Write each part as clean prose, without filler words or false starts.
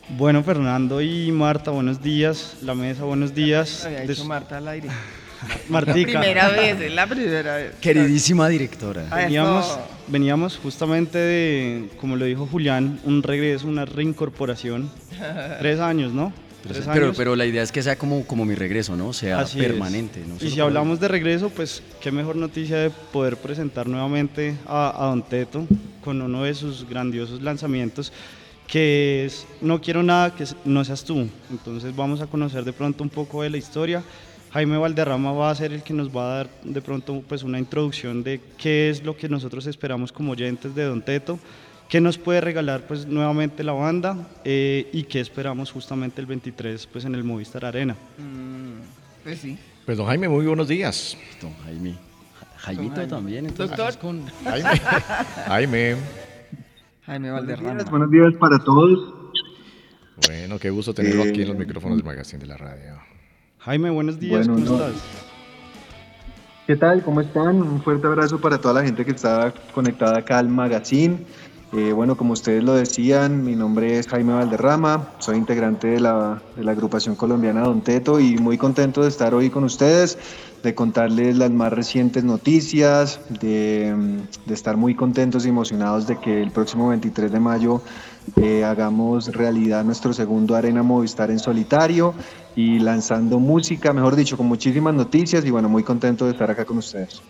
Bueno, Fernando y Marta, buenos días. La mesa, buenos días. Había dicho Marta al aire. Martica, Es la primera vez. Queridísima directora. veníamos, Eso. veníamos justamente de, como lo dijo Julián, un regreso, una reincorporación. 3 años, ¿no? Tres Pero, años. pero la idea es que sea como mi regreso, ¿no? Sea Así es. permanente. ¿No? Y Solo si por- hablamos de regreso, pues qué mejor noticia de poder presentar nuevamente a Don Teto con uno de sus grandiosos lanzamientos, que es No quiero nada que no seas tú. Entonces vamos a conocer de pronto un poco de la historia. Jaime Valderrama va a ser el que nos va a dar de pronto pues una introducción de qué es lo que nosotros esperamos como oyentes de Don Teto, qué nos puede regalar pues nuevamente la banda, y qué esperamos justamente el 23 pues en el Movistar Arena. Pues sí. Pues don Jaime, muy buenos días. Don Jaime. Jaimito Jaime. también, entonces Doctor. con... Jaime. Jaime. Jaime Buenos Valderrama. días, buenos días para todos. Bueno, qué gusto tenerlo aquí en los Eh, micrófonos del Magazine de la Radio. Jaime, buenos días, Bueno, ¿cómo no. estás? ¿Qué tal? ¿Cómo están? Un fuerte abrazo para toda la gente que está conectada acá al Magazine. Bueno, como ustedes lo decían, mi nombre es Jaime Valderrama, soy integrante de la agrupación colombiana Don Teto y muy contento de estar hoy con ustedes, de contarles las más recientes noticias, de estar muy contentos y emocionados de que el próximo 23 de mayo hagamos realidad nuestro segundo Arena Movistar en solitario y lanzando música, mejor dicho, con muchísimas noticias y bueno, muy contento de estar acá con ustedes.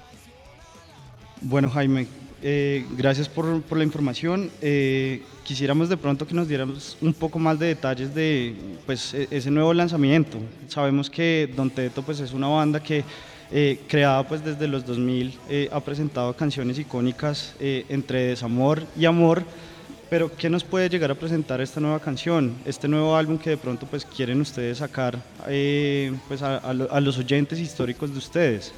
Bueno, Jaime, gracias por la información. Quisiéramos de pronto que nos dieras un poco más de detalles de pues, ese nuevo lanzamiento. Sabemos que Don Teto pues, es una banda que creada pues, desde los 2000 ha presentado canciones icónicas entre desamor y amor, pero ¿qué nos puede llegar a presentar esta nueva canción, este nuevo álbum que de pronto pues, quieren ustedes sacar pues, a los oyentes históricos de ustedes?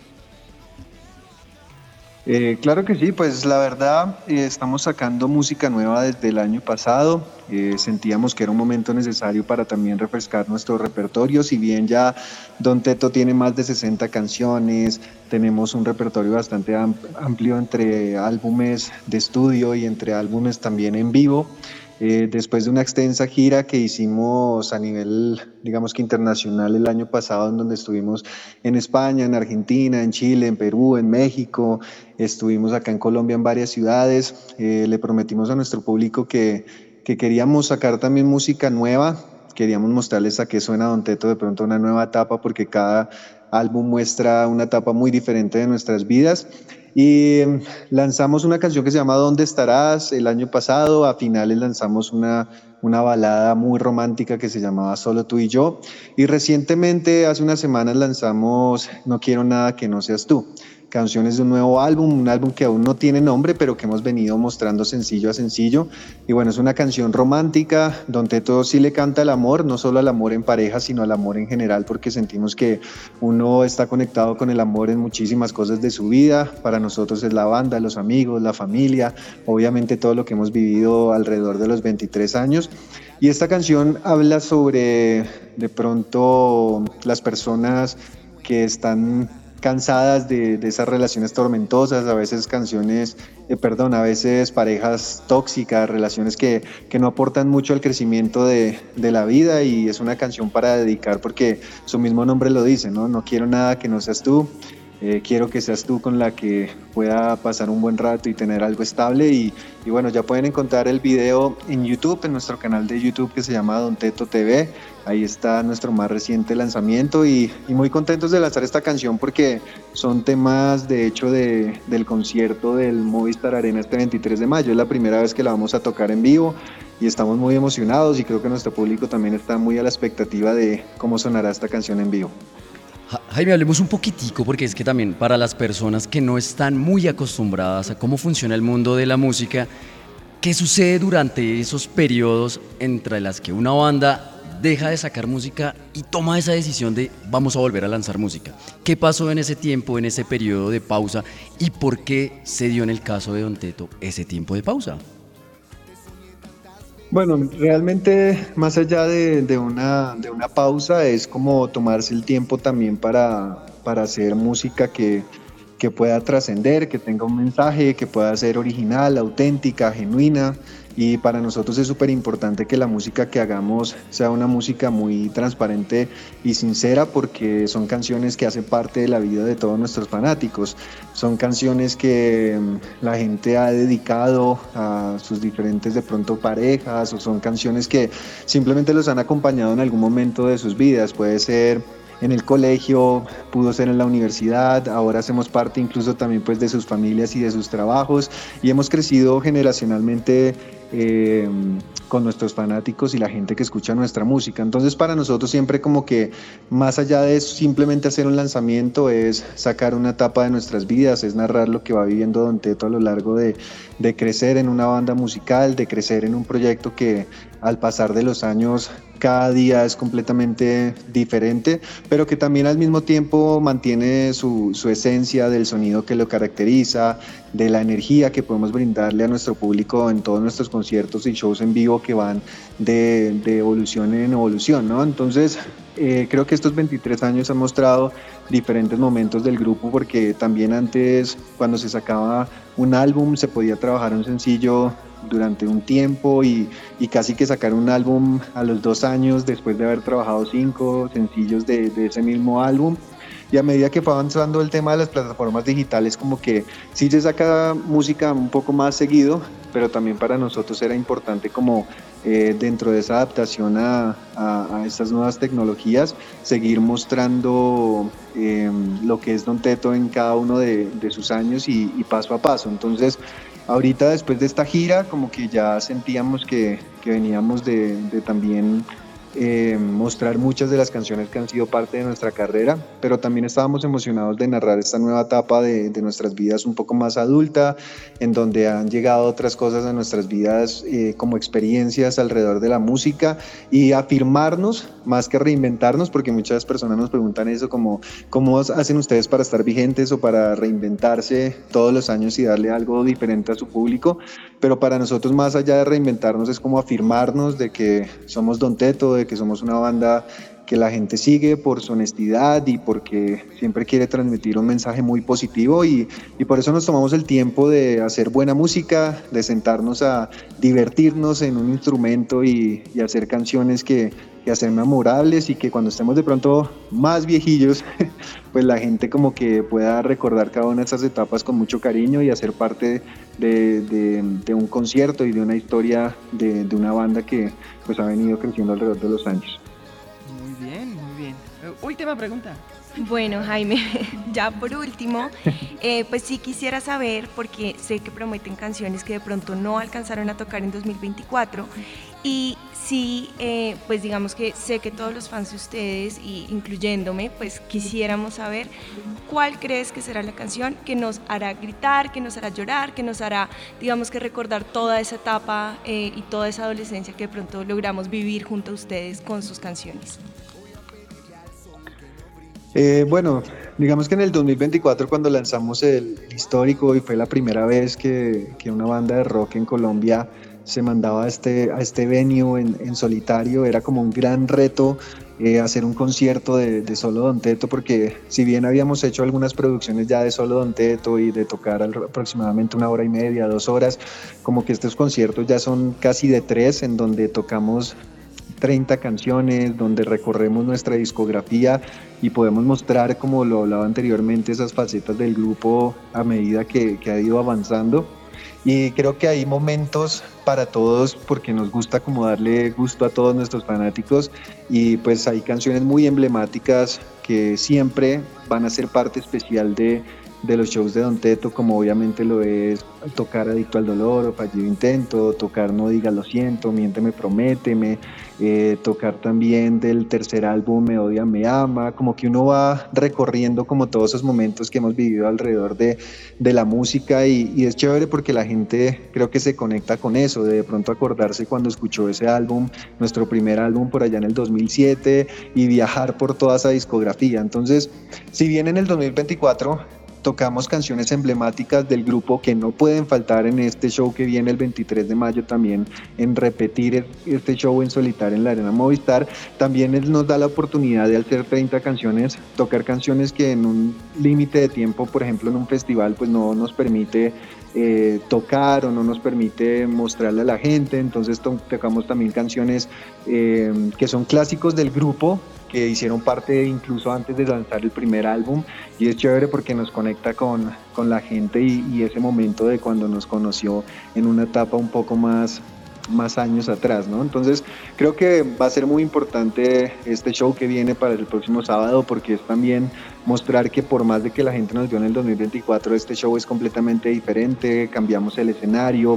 Claro que sí, pues la verdad estamos sacando música nueva desde el año pasado. Sentíamos que era un momento necesario para también refrescar nuestro repertorio. Si bien ya Don Teto tiene más de 60 canciones, tenemos un repertorio bastante amplio entre álbumes de estudio y entre álbumes también en vivo. Después de una extensa gira que hicimos a nivel, digamos que internacional el año pasado, en donde estuvimos en España, en Argentina, en Chile, en Perú, en México, estuvimos acá en Colombia en varias ciudades, le prometimos a nuestro público que queríamos sacar también música nueva, queríamos mostrarles a qué suena Don Teto de pronto una nueva etapa, porque cada álbum muestra una etapa muy diferente de nuestras vidas. Y lanzamos una canción que se llama ¿Dónde estarás? El año pasado, a finales lanzamos una balada muy romántica que se llamaba Solo tú y yo. Y recientemente, hace unas semanas, lanzamos No quiero nada que no seas tú. Canciones de un nuevo álbum, un álbum que aún no tiene nombre, pero que hemos venido mostrando sencillo a sencillo. Y bueno, es una canción romántica, donde todo sí le canta al amor, no solo al amor en pareja, sino al amor en general, porque sentimos que uno está conectado con el amor en muchísimas cosas de su vida. Para nosotros es la banda, los amigos, la familia, obviamente todo lo que hemos vivido alrededor de los 23 años. Y esta canción habla sobre, de pronto, las personas que están cansadas de esas relaciones tormentosas, a veces a veces parejas tóxicas, relaciones que no aportan mucho al crecimiento de la vida, y es una canción para dedicar porque su mismo nombre lo dice, ¿no? No quiero nada que no seas tú. Quiero que seas tú con la que pueda pasar un buen rato y tener algo estable. Y bueno, ya pueden encontrar el video en YouTube, en nuestro canal de YouTube que se llama Don Teto TV. Ahí está nuestro más reciente lanzamiento y muy contentos de lanzar esta canción porque son temas de hecho del concierto del Movistar Arena este 23 de mayo. Es la primera vez que la vamos a tocar en vivo y estamos muy emocionados, y creo que nuestro público también está muy a la expectativa de cómo sonará esta canción en vivo. Jaime, hablemos un poquitico, porque es que también para las personas que no están muy acostumbradas a cómo funciona el mundo de la música, ¿qué sucede durante esos periodos entre las que una banda deja de sacar música y toma esa decisión de vamos a volver a lanzar música? ¿Qué pasó en ese tiempo, en ese periodo de pausa, y por qué se dio en el caso de Don Teto ese tiempo de pausa? Bueno, realmente más allá de una pausa, es como tomarse el tiempo también para hacer música que pueda trascender, que tenga un mensaje, que pueda ser original, auténtica, genuina. y para nosotros es súper importante que la música que hagamos sea una música muy transparente y sincera, porque son canciones que hacen parte de la vida de todos nuestros fanáticos, son canciones que la gente ha dedicado a sus diferentes de pronto parejas, o son canciones que simplemente los han acompañado en algún momento de sus vidas, puede ser en el colegio, pudo ser en la universidad, ahora hacemos parte incluso también pues de sus familias y de sus trabajos, y hemos crecido generacionalmente con nuestros fanáticos y la gente que escucha nuestra música. Entonces para nosotros siempre como que más allá de simplemente hacer un lanzamiento, es sacar una etapa de nuestras vidas, es narrar lo que va viviendo Don Teto a lo largo de crecer en una banda musical, de crecer en un proyecto que al pasar de los años cada día es completamente diferente, pero que también al mismo tiempo mantiene su esencia del sonido que lo caracteriza, de la energía que podemos brindarle a nuestro público en todos nuestros conciertos y shows en vivo que van de evolución en evolución, ¿no? Entonces creo que estos 23 años han mostrado diferentes momentos del grupo, porque también antes, cuando se sacaba un álbum, se podía trabajar un sencillo durante un tiempo y casi que sacar un álbum a los 2 años después de haber trabajado 5 sencillos de ese mismo álbum. Y a medida que fue avanzando el tema de las plataformas digitales, como que sí se saca música un poco más seguido, pero también para nosotros era importante como dentro de esa adaptación a estas nuevas tecnologías, seguir mostrando lo que es Don Teto en cada uno de sus años y paso a paso. Entonces ahorita, después de esta gira, como que ya sentíamos que veníamos de también mostrar muchas de las canciones que han sido parte de nuestra carrera, pero también estábamos emocionados de narrar esta nueva etapa de nuestras vidas un poco más adulta, en donde han llegado otras cosas a nuestras vidas como experiencias alrededor de la música, y afirmarnos más que reinventarnos, porque muchas personas nos preguntan eso, como ¿cómo hacen ustedes para estar vigentes o para reinventarse todos los años y darle algo diferente a su público? Pero para nosotros, más allá de reinventarnos, es como afirmarnos de que somos Don Teto, de que somos una banda que la gente sigue por su honestidad y porque siempre quiere transmitir un mensaje muy positivo, y por eso nos tomamos el tiempo de hacer buena música, de sentarnos a divertirnos en un instrumento y hacer canciones que hacer memorables, y que cuando estemos de pronto más viejillos pues la gente como que pueda recordar cada una de esas etapas con mucho cariño y hacer parte de un concierto y de una historia de una banda que pues ha venido creciendo alrededor de los años. Muy bien, muy bien. Última pregunta. Bueno, Jaime, ya por último, pues sí quisiera saber, porque sé que prometen canciones que de pronto no alcanzaron a tocar en 2024, y sí, pues digamos que sé que todos los fans de ustedes, y incluyéndome, pues quisiéramos saber cuál crees que será la canción que nos hará gritar, que nos hará llorar, que nos hará, digamos que recordar toda esa etapa y toda esa adolescencia que de pronto logramos vivir junto a ustedes con sus canciones. Bueno, digamos que en el 2024, cuando lanzamos el histórico, y fue la primera vez que una banda de rock en Colombia se mandaba a este venue en solitario, era como un gran reto hacer un concierto de solo Don Teto, porque si bien habíamos hecho algunas producciones ya de solo Don Teto y de tocar aproximadamente 1 hora y media, 2 horas, como que estos conciertos ya son casi de 3, en donde tocamos 30 canciones, donde recorremos nuestra discografía y podemos mostrar, como lo hablaba anteriormente, esas facetas del grupo a medida que ha ido avanzando. Y creo que hay momentos para todos, porque nos gusta como darle gusto a todos nuestros fanáticos, y pues hay canciones muy emblemáticas que siempre van a ser parte especial de los shows de Don Teto, como obviamente lo es tocar Adicto al Dolor o Fallido Intento, tocar No Digas Lo Siento, Miénteme, Prométeme, tocar también del tercer álbum Me Odia, Me Ama, como que uno va recorriendo como todos esos momentos que hemos vivido alrededor de la música, y es chévere porque la gente creo que se conecta con eso, de pronto acordarse cuando escuchó ese álbum, nuestro primer álbum por allá en el 2007, y viajar por toda esa discografía. Entonces, si bien en el 2024 tocamos canciones emblemáticas del grupo que no pueden faltar en este show que viene el 23 de mayo también, en repetir este show en solitario en la Arena Movistar. También él nos da la oportunidad de hacer 30 canciones, tocar canciones que en un límite de tiempo, por ejemplo en un festival, pues no nos permite tocar o no nos permite mostrarle a la gente. Entonces tocamos también canciones que son clásicos del grupo, que hicieron parte incluso antes de lanzar el primer álbum, y es chévere porque nos conecta con la gente y ese momento de cuando nos conoció en una etapa un poco más años atrás, ¿no? Entonces creo que va a ser muy importante este show que viene para el próximo sábado, porque es también mostrar que por más de que la gente nos vio en el 2024, este show es completamente diferente, cambiamos el escenario,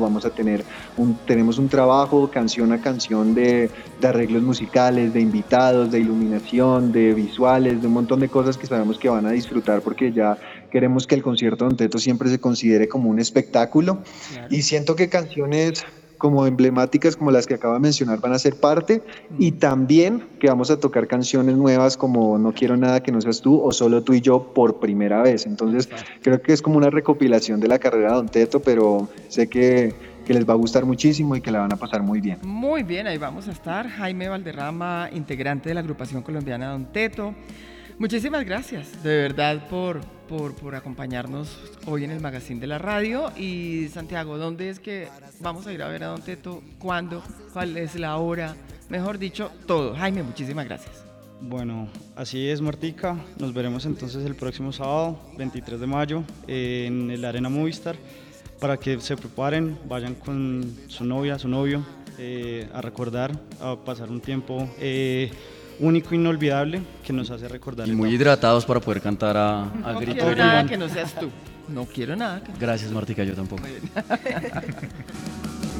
tenemos un trabajo canción a canción de arreglos musicales, de invitados, de iluminación, de visuales, de un montón de cosas que sabemos que van a disfrutar, porque ya queremos que el concierto de Don Teto siempre se considere como un espectáculo. Claro. Y siento que canciones como emblemáticas como las que acabo de mencionar van a ser parte, y también que vamos a tocar canciones nuevas como No quiero nada que no seas tú o Solo tú y yo por primera vez. Entonces creo que es como una recopilación de la carrera de Don Teto, pero sé que les va a gustar muchísimo y que la van a pasar muy bien. Muy bien, ahí vamos a estar. Jaime Valderrama, integrante de la agrupación colombiana Don Teto. Muchísimas gracias, de verdad, por acompañarnos hoy en el Magazine de la Radio. Y Santiago, ¿dónde es que vamos a ir a ver a Don Teto? ¿Cuándo? ¿Cuál es la hora? Mejor dicho, todo. Jaime, muchísimas gracias. Bueno, así es, Martica. Nos veremos entonces el próximo sábado, 23 de mayo, en el Arena Movistar. Para que se preparen, vayan con su novia, su novio, a recordar, a pasar un tiempo único, inolvidable, que nos hace recordar. Y muy hidratados para poder cantar a grito. No quiero nada que no seas tú. No quiero nada. Gracias, Martica, yo tampoco.